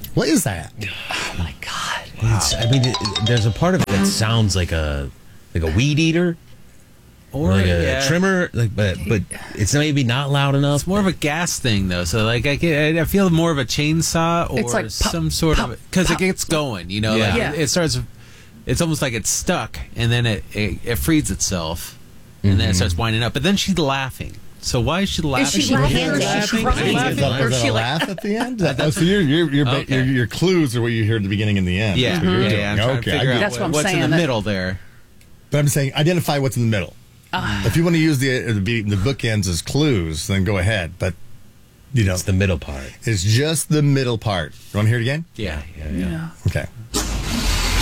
What is that? Oh my God! Wow. There's a part of it that sounds like a weed eater. Or like a trimmer, but it's maybe not loud enough. It's more of a gas thing, though. So, like, I feel more of a chainsaw or like some sort of... Because it gets going, you know? Yeah. Like, it starts... It's almost like it's stuck, and then it frees itself, and then it starts winding up. But then she's laughing. So why is she laughing? Is she laughing? Is there a laugh at the end? So your clues are what you hear at the beginning and the end. Yeah, That's what you're doing. I'm trying to figure out That's what I'm what's saying. in the middle there. But I'm saying identify what's in the middle. If you want to use the bookends as clues, then go ahead. But it's the middle part. It's just the middle part. You want to hear it again? Yeah. Okay.